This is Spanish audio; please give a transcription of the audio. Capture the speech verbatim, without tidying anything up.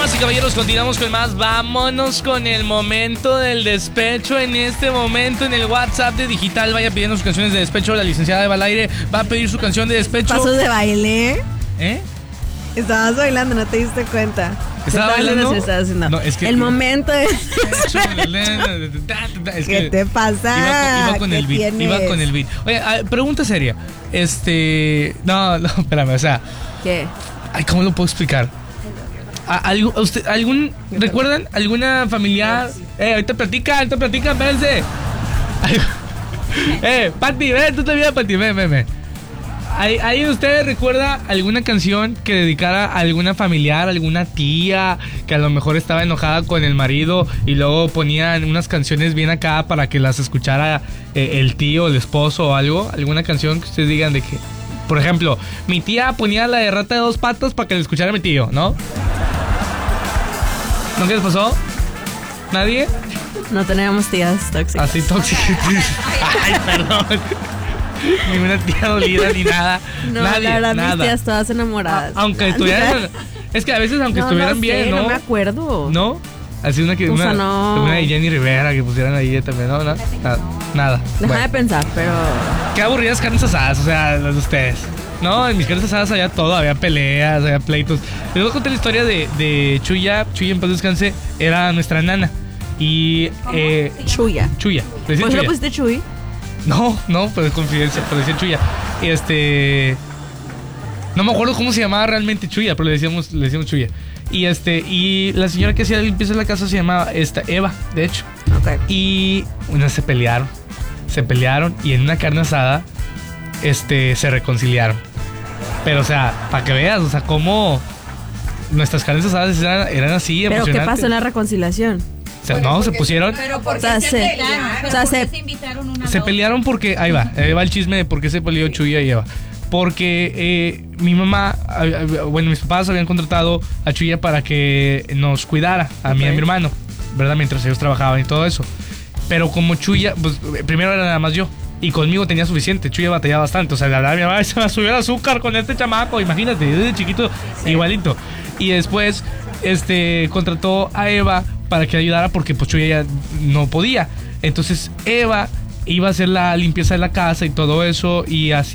Damas y caballeros, continuamos con más. Vámonos con el momento del despecho. En este momento, en el WhatsApp de Digital, vaya pidiendo sus canciones de despecho. La licenciada Eva al aire va a pedir su canción de despecho. Pasos de baile. ¿Eh? Estabas bailando, no te diste cuenta. ¿Estaba bailando? Estabas haciendo. No, es que el momento de... Es ¿Qué te pasa? Iba, iba con el beat. Tienes? Iba con el beat. Oye, a, pregunta seria. Este. No, no, espérame, o sea. ¿Qué? Ay, ¿cómo lo puedo explicar? ¿A, algún, usted, algún, ¿Recuerdan alguna familiar? Eh, ahorita platica, ahorita platica, espérense. Eh, Pati, ven, tú también, Pati, ven, ven, ven. ¿Ahí ustedes recuerda alguna canción que dedicara a alguna familiar, alguna tía que a lo mejor estaba enojada con el marido y luego ponían unas canciones bien acá para que las escuchara eh, el tío, el esposo o algo? ¿Alguna canción que ustedes digan de que, por ejemplo, mi tía ponía la de Rata de Dos Patas para que la escuchara mi tío, ¿no? ¿No qué les pasó? ¿Nadie? No teníamos tías tóxicas. Así tóxicas. Ay, perdón. Ni una tía dolida ni nada. No, nadie, la verdad, nada. mis tías todas enamoradas. A, aunque estuvieran. Es que a veces, aunque no, estuvieran no bien, sé, ¿no? No me acuerdo. ¿No? Así una que. O Una, sea, no. una de Jenny Rivera que pusieran ahí también, ¿no? Nada. Nada. Deja bueno. de pensar, pero. Qué aburridas carnes asadas, o sea, las de ustedes. No, en mis carnes asadas había todo, había peleas, había pleitos. Les voy a contar la historia de, de Chuya. Chuya, en paz descanse, era nuestra nana. Y. Eh, Chuya. Chuya. ¿Por qué le pusiste Chuy? No, no, pues es confidencia, pero decía Chuya. Y este. No me acuerdo cómo se llamaba realmente Chuya, pero le decíamos, le decíamos Chuya. Y este, y la señora que hacía la limpieza en la casa se llamaba esta, Eva, de hecho. Okay. Y una se pelearon. Se pelearon y en una carne asada, este, se reconciliaron. Pero, o sea, para que veas, o sea, cómo nuestras carnes asadas eran, eran así, ¿Pero emocionantes. qué pasó en la reconciliación? O sea, no, se pusieron. Pero porque O sea, se, se- pelearon, pero o sea, ¿por qué se- se invitaron una a Se la pelearon porque, ahí va, ahí va el chisme de por qué se peleó Chuya y Eva. Porque eh, mi mamá, bueno, mis papás habían contratado a Chuya para que nos cuidara, a mí y a mi hermano, ¿verdad? Mientras ellos trabajaban y todo eso. Pero como Chuya, pues primero era nada más yo. Y conmigo tenía suficiente. Chuya batallaba bastante. O sea, la verdad, mi mamá se me subió el azúcar con este chamaco. Imagínate, desde chiquito, sí. Igualito. Y después, este, contrató a Eva para que ayudara porque pues Chuya ya no podía. Entonces, Eva iba a hacer la limpieza de la casa y todo eso. Y así.